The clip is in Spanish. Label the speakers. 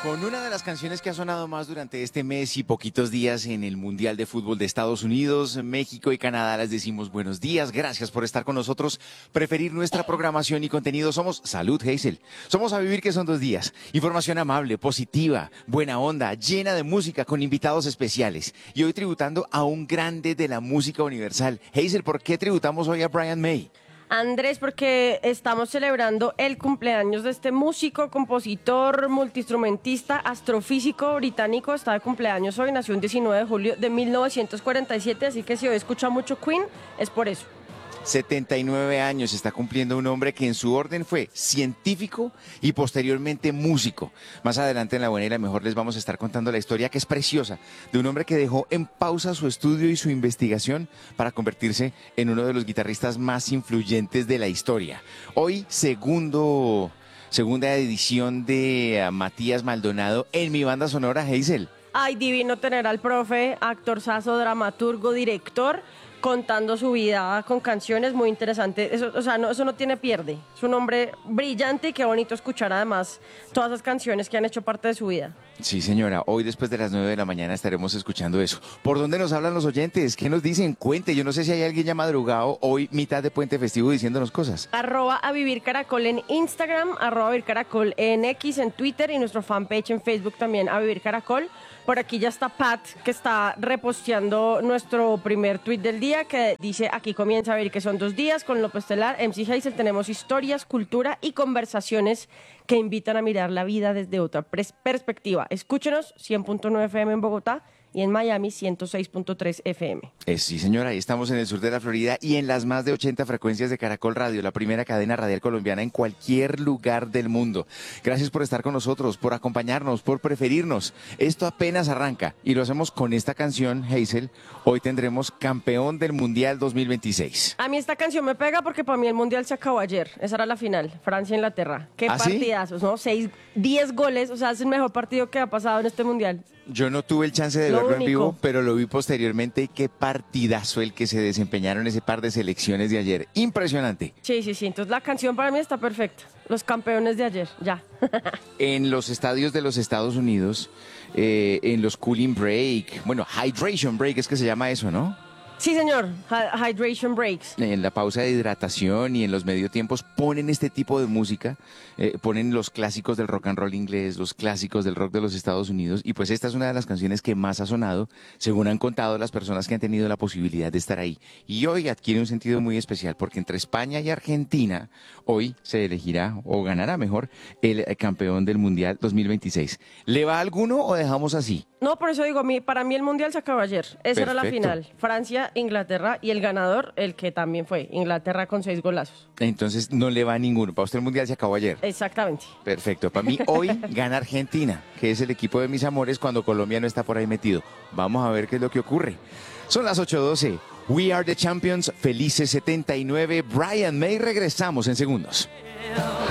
Speaker 1: Con una de las canciones que ha sonado más durante este mes y poquitos días en el Mundial de Fútbol de Estados Unidos, México y Canadá, les decimos buenos días, gracias por estar con nosotros, preferir nuestra programación y contenido. Somos Salud Hazel, somos A Vivir que son 2 días, información amable, positiva, buena onda, llena de música con invitados especiales y hoy tributando a un grande de la música universal. Hazel, ¿por qué tributamos hoy a Brian May?
Speaker 2: Andrés, porque estamos celebrando el cumpleaños de este músico, compositor, multiinstrumentista, astrofísico británico. Está de cumpleaños hoy, nació el 19 de julio de 1947, así que si hoy escucha mucho Queen, es por eso.
Speaker 1: 79 años está cumpliendo un hombre que en su orden fue científico y posteriormente músico. Más adelante en La Buena y la Mejor les vamos a estar contando la historia, que es preciosa, de un hombre que dejó en pausa su estudio y su investigación para convertirse en uno de los guitarristas más influyentes de la historia. Hoy, segunda edición de Matías Maldonado en mi banda sonora, Hazel.
Speaker 2: Ay, divino tener al profe, actorzazo, dramaturgo, director, contando su vida con canciones muy interesantes. Eso no tiene pierde. Es un hombre brillante y qué bonito escuchar además todas esas canciones que han hecho parte de su vida.
Speaker 1: Sí, señora. Hoy después de las 9 de la mañana estaremos escuchando eso. ¿Por dónde nos hablan los oyentes? ¿Qué nos dicen? Cuente. Yo no sé si hay alguien ya madrugado hoy, mitad de puente festivo, diciéndonos cosas.
Speaker 2: @avivircaracol en Instagram, @avivircaracol en X, en Twitter y nuestro fanpage en Facebook también, A Vivir Caracol. Por aquí ya está Pat, que está reposteando nuestro primer tweet del día, que dice: aquí comienza A Vivir que son 2 días con López Telar, MC Hazel. Tenemos historias, cultura y conversaciones que invitan a mirar la vida desde otra perspectiva. Escúchenos, 100.9 FM en Bogotá y en Miami 106.3 FM.
Speaker 1: Sí, señora, ahí estamos en el sur de la Florida y en las más de 80 frecuencias de Caracol Radio, la primera cadena radial colombiana en cualquier lugar del mundo. Gracias por estar con nosotros, por acompañarnos, por preferirnos. Esto apenas arranca y lo hacemos con esta canción, Hazel. Hoy tendremos campeón del Mundial 2026.
Speaker 2: A mí esta canción me pega porque para mí el Mundial se acabó ayer. Esa era la final, Francia-Inglaterra. Qué partidazos, ¿no? 10 goles, o sea, es el mejor partido que ha pasado en este Mundial.
Speaker 1: Yo no tuve el chance de verlo en vivo, pero lo vi posteriormente y qué partidazo el que se desempeñaron ese par de selecciones de ayer. Impresionante.
Speaker 2: Sí. Entonces la canción para mí está perfecta. Los campeones de ayer, ya.
Speaker 1: En los estadios de los Estados Unidos, en los cooling break, bueno, hydration break es que se llama eso, ¿no?
Speaker 2: Sí, señor, hydration breaks.
Speaker 1: En la pausa de hidratación y en los mediotiempos ponen este tipo de música, ponen los clásicos del rock and roll inglés, los clásicos del rock de los Estados Unidos, y pues esta es una de las canciones que más ha sonado, según han contado las personas que han tenido la posibilidad de estar ahí. Y hoy adquiere un sentido muy especial, porque entre España y Argentina, hoy se elegirá, o ganará mejor, el campeón del Mundial 2026. ¿Le va alguno o dejamos así?
Speaker 2: No, por eso digo, para mí el Mundial se acabó ayer. Esa era la final. Francia, Inglaterra, y el ganador, el que también fue Inglaterra con 6 golazos.
Speaker 1: Entonces no le va a ninguno. Para usted el Mundial se acabó ayer.
Speaker 2: Exactamente.
Speaker 1: Perfecto. Para mí hoy gana Argentina, que es el equipo de mis amores cuando Colombia no está por ahí metido. Vamos a ver qué es lo que ocurre. Son las 8:12. We are the champions. Felices 79. Brian May. Regresamos en segundos.